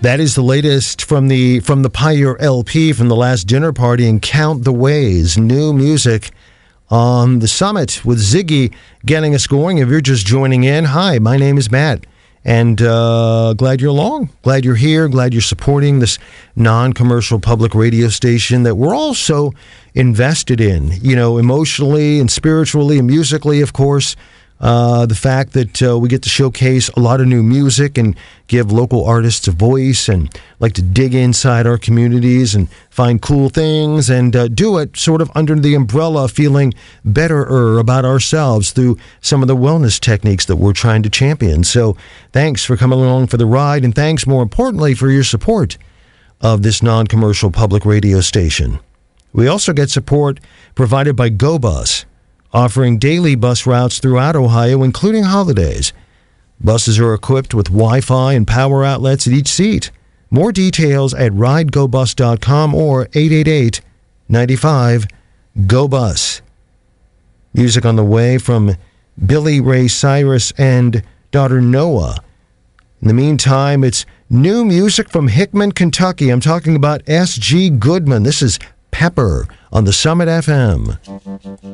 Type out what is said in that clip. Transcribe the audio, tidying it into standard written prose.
That is the latest from the Pyre LP from the last dinner party, and Count the Ways. New music on the summit with Ziggy getting us going. If you're just joining in, hi, my name is Matt, and glad you're along. Glad you're here. Glad you're supporting this non-commercial public radio station that we're all so invested in, emotionally and spiritually and musically, of course. The fact that we get to showcase a lot of new music and give local artists a voice, and like to dig inside our communities and find cool things and do it sort of under the umbrella, feeling better about ourselves through some of the wellness techniques that we're trying to champion. So thanks for coming along for the ride, and thanks more importantly for your support of this non-commercial public radio station. We also get support provided by GoBus, offering daily bus routes throughout Ohio, including holidays. Buses are equipped with Wi-Fi and power outlets at each seat. More details at ridegobus.com or 888-95-GO-BUS. Music on the way from Billy Ray Cyrus and daughter Noah. In the meantime, it's new music from Hickman, Kentucky. I'm talking about S.G. Goodman. This is Pepper on the Summit FM.